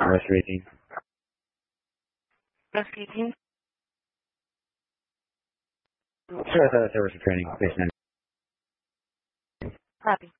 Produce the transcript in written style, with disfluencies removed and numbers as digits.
Rescue 18. Rescue 18. Sure, I thought there was a training. Base 9. Copy.